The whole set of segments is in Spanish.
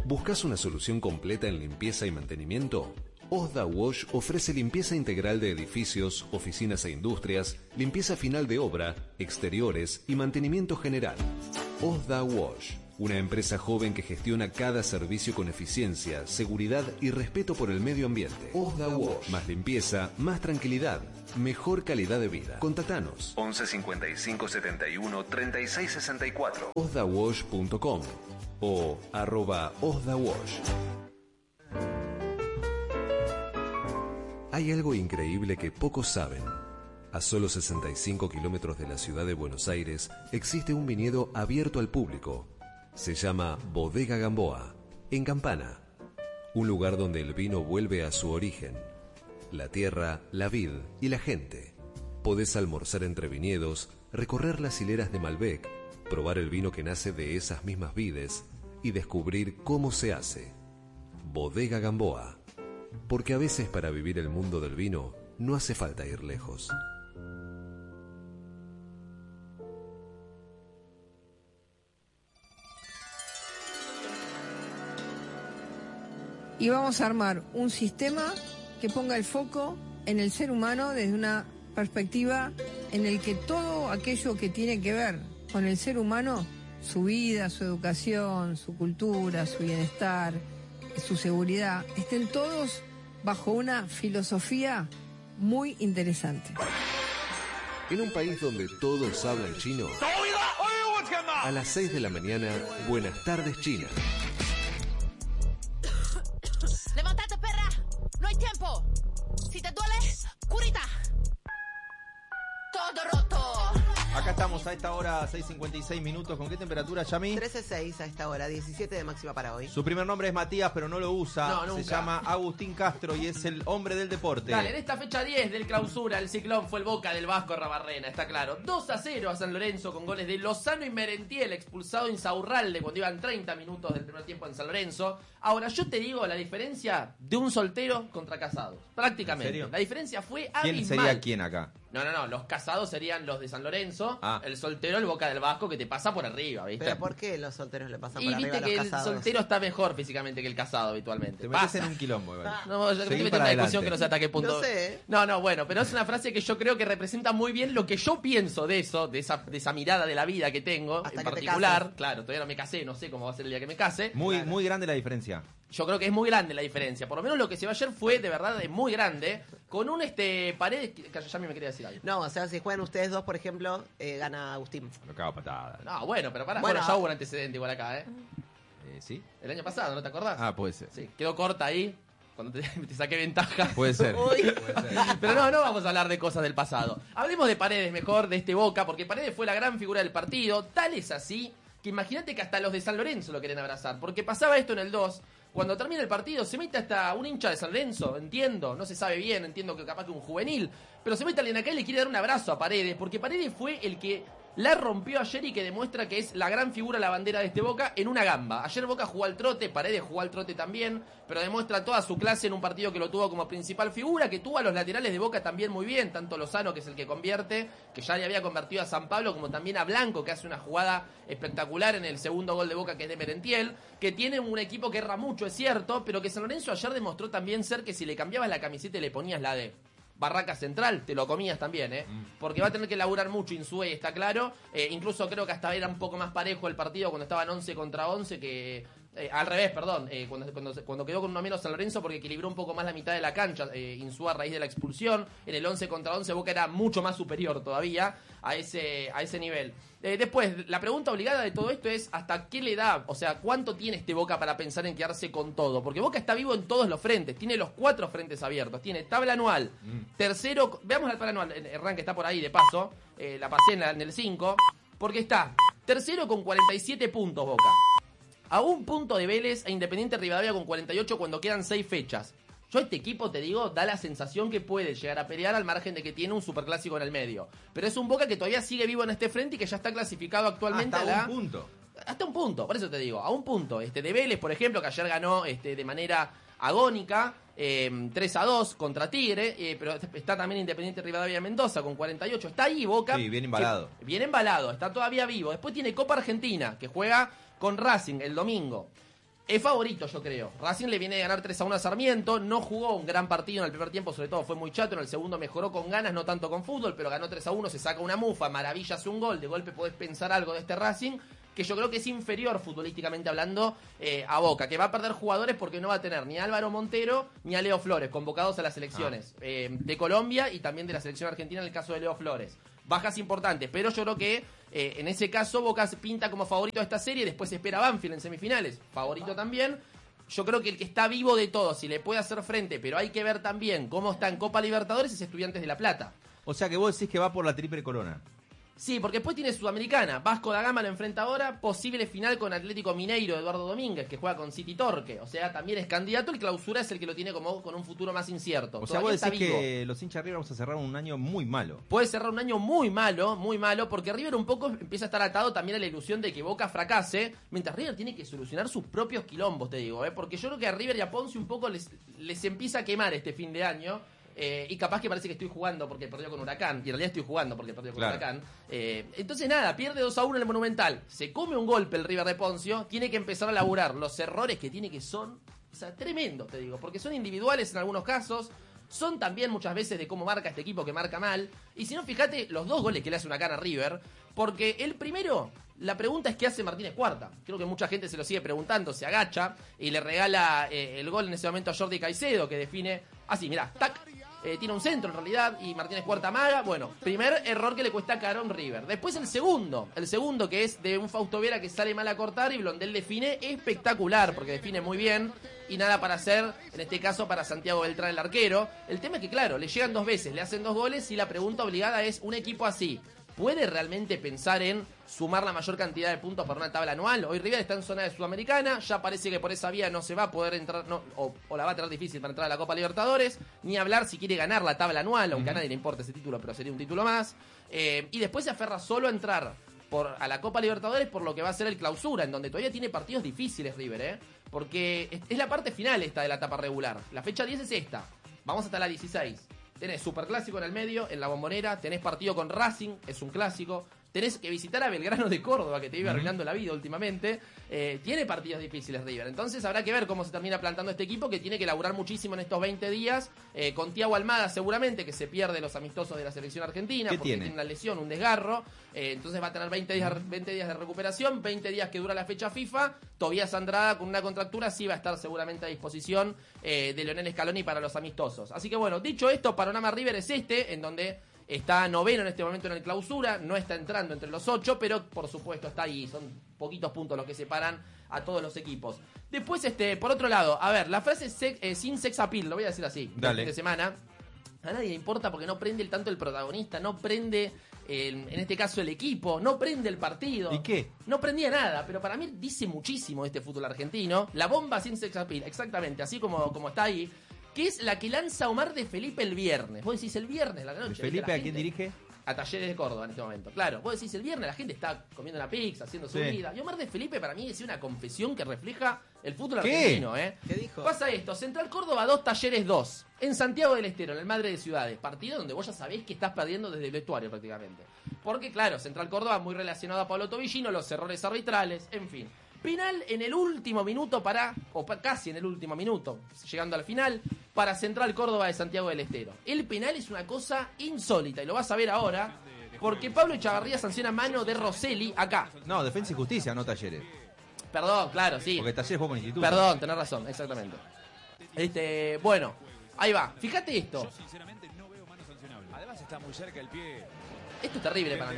¿Buscas una solución completa en limpieza y mantenimiento? Osda Wash ofrece limpieza integral de edificios, oficinas e industrias, limpieza final de obra, exteriores y mantenimiento general. Osda Wash, una empresa joven que gestiona cada servicio con eficiencia, seguridad y respeto por el medio ambiente. Osda Wash, más limpieza, más tranquilidad, mejor calidad de vida. Contactanos 11 55 71 36 64 osdawash.com o @osdawash. Hay algo increíble que pocos saben. A solo 65 kilómetros de la ciudad de Buenos Aires existe un viñedo abierto al público. Se llama Bodega Gamboa, en Campana. Un lugar donde el vino vuelve a su origen. La tierra, la vid y la gente. Podés almorzar entre viñedos, recorrer las hileras de Malbec, probar el vino que nace de esas mismas vides y descubrir cómo se hace. Bodega Gamboa. Porque a veces para vivir el mundo del vino no hace falta ir lejos. Y vamos a armar un sistema que ponga el foco en el ser humano desde una perspectiva en el que todo aquello que tiene que ver con el ser humano, su vida, su educación, su cultura, su bienestar, su seguridad, estén todos bajo una filosofía muy interesante. En un país donde todos hablan chino, a las 6 de la mañana, Buenas tardes China. ¡Levantate, perra! ¡No hay tiempo! Si te duele, curita. Todo roto. Acá estamos a esta hora, 6:56 minutos. ¿Con qué temperatura, Yami? 13:06 a esta hora, 17 de máxima para hoy. Su primer nombre es Matías, pero no lo usa. No, nunca. Se llama Agustín Castro y es el hombre del deporte. Dale, en esta fecha 10 del clausura, el ciclón fue el Boca del Vasco Rabarrena, está claro. 2-0 a San Lorenzo con goles de Lozano y Merentiel, expulsado Insaurralde cuando iban 30 minutos del primer tiempo en San Lorenzo. Ahora, yo te digo la diferencia de un soltero contra casados. Prácticamente. ¿En serio? La diferencia fue abismal. ¿Quién sería quién acá? No, los casados serían los de San Lorenzo, Ah. el soltero el Boca del Vasco que te pasa por arriba, ¿viste? ¿Pero por qué los solteros le pasan Y por arriba viste a los que casados? el soltero está mejor físicamente que el casado habitualmente. Te metes Pasa. en un quilombo, igual. No, yo Seguí te meto en para una discusión adelante. que no sé hasta qué punto. No sé. No, bueno, pero es una frase que yo creo que representa muy bien lo que yo pienso de eso, de esa mirada de la vida que tengo, Hasta en que te particular. cases. Claro, todavía no me casé, no sé cómo va a ser el día que me case. Muy grande la diferencia. Yo creo que es muy grande la diferencia. Por lo menos lo que se vio ayer fue de verdad muy grande. Con un Paredes que ya me quería decir algo. No, o sea, si juegan ustedes dos, por ejemplo, gana Agustín. Lo cago a patadas. No, bueno, pero pará. Bueno, Bueno, ya hubo un antecedente igual acá, ¿eh? ¿Sí? El año pasado, ¿no te acordás? Ah, puede ser. Sí, quedó corta ahí. Cuando te saqué ventaja. Puede ser. Uy. Puede ser. Pero no vamos a hablar de cosas del pasado. Hablemos de Paredes mejor, de este Boca, porque Paredes fue la gran figura del partido. Tal es así que imagínate que hasta los de San Lorenzo lo quieren abrazar. Porque pasaba esto en el 2. Cuando termina el partido se mete hasta un hincha de San Lorenzo, entiendo, no se sabe bien, entiendo que capaz que un juvenil, pero se mete alguien acá y le quiere dar un abrazo a Paredes, porque Paredes fue el que la rompió ayer y que demuestra que es la gran figura, la bandera de este Boca en una gamba. Ayer Boca jugó al trote, Paredes jugó al trote también, pero demuestra toda su clase en un partido que lo tuvo como principal figura, que tuvo a los laterales de Boca también muy bien, tanto Lozano, que es el que convierte, que ya le había convertido a San Pablo, como también a Blanco, que hace una jugada espectacular en el segundo gol de Boca, que es de Merentiel, que tiene un equipo que erra mucho, es cierto, pero que San Lorenzo ayer demostró también ser que si le cambiabas la camiseta y le ponías la de Barraca Central, te lo comías también, porque va a tener que laburar mucho Insúe, está claro. Incluso creo que hasta era un poco más parejo el partido cuando estaban 11 contra 11 que... al revés, perdón, cuando quedó con uno menos San Lorenzo, porque equilibró un poco más la mitad de la cancha, Insúa a raíz de la expulsión. En el 11 contra 11 Boca era mucho más superior todavía a ese nivel. Después, la pregunta obligada de todo esto es ¿hasta qué le da? O sea, ¿cuánto tiene este Boca para pensar en quedarse con todo? Porque Boca está vivo en todos los frentes, tiene los 4 frentes abiertos, tiene tabla anual, tercero, veamos la tabla anual, Hernán que está por ahí de paso, la pasé en el 5, porque está tercero con 47 puntos Boca. A un punto de Vélez e Independiente Rivadavia con 48 cuando quedan 6 fechas. Yo este equipo, te digo, da la sensación que puede llegar a pelear al margen de que tiene un superclásico en el medio. Pero es un Boca que todavía sigue vivo en este frente y que ya está clasificado actualmente Hasta un punto. Hasta un punto, por eso te digo, a un punto. De Vélez, por ejemplo, que ayer ganó de manera agónica, 3-2 contra Tigre, pero está también Independiente Rivadavia Mendoza con 48. Está ahí Boca. Sí, bien embalado. Bien embalado, está todavía vivo. Después tiene Copa Argentina, que juega con Racing el domingo. Es favorito, yo creo. Racing le viene a ganar 3-1 a Sarmiento. No jugó un gran partido en el primer tiempo, sobre todo fue muy chato. En el segundo mejoró con ganas, no tanto con fútbol, pero ganó 3-1, se saca una mufa. Maravilla, hace un gol. De golpe podés pensar algo de este Racing, que yo creo que es inferior futbolísticamente hablando a Boca, que va a perder jugadores porque no va a tener ni a Álvaro Montero ni a Leo Flores, convocados a las selecciones de Colombia y también de la selección argentina en el caso de Leo Flores. Bajas importantes, pero yo creo que en ese caso Boca se pinta como favorito de esta serie, después se espera Banfield en semifinales, favorito también. Yo creo que el que está vivo de todos y le puede hacer frente, pero hay que ver también cómo está en Copa Libertadores, es Estudiantes de La Plata. O sea que vos decís que va por la triple corona. Sí, porque después tiene Sudamericana. Vasco da Gama lo enfrenta ahora. Posible final con Atlético Mineiro, Eduardo Domínguez, que juega con City Torque. O sea, también es candidato. El Clausura es el que lo tiene como con un futuro más incierto. O sea, Todavía vos decís está vivo. que los hinchas River vamos a cerrar un año muy malo. Puede cerrar un año muy malo, porque River un poco empieza a estar atado también a la ilusión de que Boca fracase, mientras River tiene que solucionar sus propios quilombos, te digo, porque yo creo que a River y a Ponce un poco les empieza a quemar este fin de año. Y capaz que parece que estoy jugando porque perdió con Huracán, y en realidad estoy jugando porque perdió con Huracán. Entonces nada, pierde 2-1 en el Monumental, se come un golpe el River de Poncio, tiene que empezar a laburar los errores que tiene, que son, o sea, tremendos, te digo, porque son individuales en algunos casos, son también muchas veces de cómo marca este equipo, que marca mal. Y si no, fíjate los 2 goles que le hace Huracán a River, porque el primero, la pregunta es qué hace Martínez Cuarta. Creo que mucha gente se lo sigue preguntando, se agacha y le regala el gol en ese momento a Jordi Caicedo, que define así, mirá, tac. Tiene un centro en realidad y Martínez Cuarta amaga. Bueno, primer error que le cuesta caro a River. Después el segundo que es de un Fausto Vera que sale mal a cortar y Blondel define espectacular, porque define muy bien y nada para hacer, en este caso para Santiago Beltrán, el arquero. El tema es que claro, le llegan 2 veces, le hacen 2 goles y la pregunta obligada es, ¿un equipo así puede realmente pensar en sumar la mayor cantidad de puntos para una tabla anual? Hoy River está en zona de Sudamericana, ya parece que por esa vía no se va a poder entrar, o la va a tener difícil para entrar a la Copa Libertadores, ni hablar si quiere ganar la tabla anual, aunque a nadie le importa ese título, pero sería un título más. Y después se aferra solo a entrar a la Copa Libertadores por lo que va a ser el Clausura, en donde todavía tiene partidos difíciles River, porque es la parte final esta de la etapa regular. La fecha 10 es esta, vamos hasta la 16. Tenés Superclásico en el medio, en la Bombonera, tenés partido con Racing, es un clásico, tenés que visitar a Belgrano de Córdoba, que te vive arruinando la vida últimamente. Tiene partidos difíciles River, entonces habrá que ver cómo se termina plantando este equipo, que tiene que laburar muchísimo en estos 20 días, con Thiago Almada seguramente, que se pierde los amistosos de la selección argentina, porque tiene una lesión, un desgarro, entonces va a tener 20 días de recuperación, 20 días que dura la fecha FIFA. Tobías Andrada con una contractura sí va a estar seguramente a disposición de Leonel Scaloni para los amistosos. Así que bueno, dicho esto, panorama River es en donde está noveno en este momento en el Clausura, no está entrando entre los 8, pero por supuesto está ahí, son poquitos puntos los que separan a todos los equipos. Después, por otro lado, a ver, la frase sin sex appeal, lo voy a decir así, Dale. fin de semana, a nadie le importa porque no prende tanto el protagonista, no prende, en este caso el equipo, no prende el partido. ¿Y qué? No prendía nada, pero para mí dice muchísimo este fútbol argentino. La bomba sin sex appeal, exactamente, así como está ahí, que es la que lanza Omar de Felipe el viernes. Vos decís el viernes, la noche. ¿Felipe a quién dirige? A Talleres de Córdoba en este momento. Claro, vos decís el viernes, la gente está comiendo una pizza, haciendo su vida. Y Omar de Felipe para mí es una confesión que refleja el fútbol argentino, ¿Qué dijo? Pasa esto, Central Córdoba 2, Talleres 2. En Santiago del Estero, en el Madre de Ciudades. Partido donde vos ya sabés que estás perdiendo desde el vestuario prácticamente. Porque claro, Central Córdoba muy relacionado a Pablo Tobillino, los errores arbitrales, en fin. Penal en el último minuto casi en el último minuto, llegando al final, para Central Córdoba de Santiago del Estero. El penal es una cosa insólita y lo vas a ver ahora, porque Pablo Echavarría sanciona mano de Rosselli acá. No, Defensa y Justicia, no Talleres. Perdón, claro, sí. Porque Talleres juega con Instituto. Perdón, tenés razón, exactamente. Bueno, ahí va. Fíjate esto. Yo sinceramente no veo mano sancionable. Además está muy cerca el pie. Esto es terrible para mí,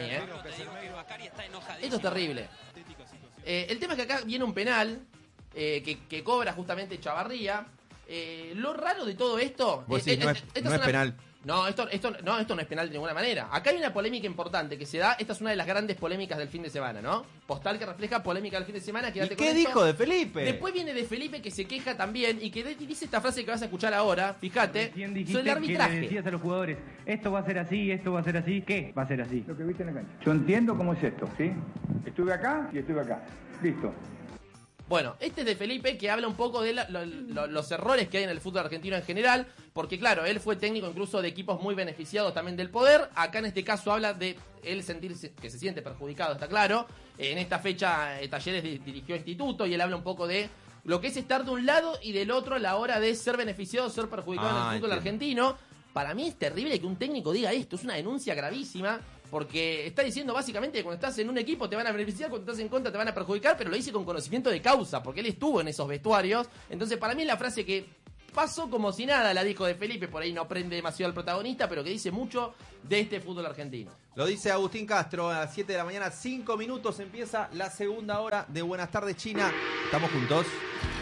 Esto es terrible. El tema es que acá viene un penal que cobra justamente Chavarría. Lo raro de todo esto... Vos decís, no es penal. No, esto no es penal de ninguna manera. Acá hay una polémica importante que se da. Esta es una de las grandes polémicas del fin de semana, ¿no? Postal que refleja polémica del fin de semana. ¿Y qué dijo de Felipe? Después viene de Felipe, que se queja también y que dice esta frase que vas a escuchar ahora. Fíjate, sobre el arbitraje. Que le decías a los jugadores, esto va a ser así, esto va a ser así. ¿Qué va a ser así? Lo que viste en la cancha. Yo entiendo cómo es esto, ¿sí? Estuve acá y estuve acá. Listo. Bueno, este es de Felipe, que habla un poco de los errores que hay en el fútbol argentino en general, porque claro, él fue técnico incluso de equipos muy beneficiados también del poder. Acá en este caso habla de él sentirse que se siente perjudicado, está claro. En esta fecha Talleres dirigió Instituto y él habla un poco de lo que es estar de un lado y del otro a la hora de ser beneficiado o ser perjudicado en el fútbol argentino. Para mí es terrible que un técnico diga esto, es una denuncia gravísima, porque está diciendo básicamente que cuando estás en un equipo te van a beneficiar, cuando estás en contra te van a perjudicar, pero lo dice con conocimiento de causa, porque él estuvo en esos vestuarios. Entonces para mí es la frase que pasó como si nada, la dijo de Felipe, por ahí no prende demasiado al protagonista, pero que dice mucho de este fútbol argentino. Lo dice Agustín Castro, a las 7 de la mañana, 5 minutos, empieza la segunda hora de Buenas Tardes China. Estamos juntos.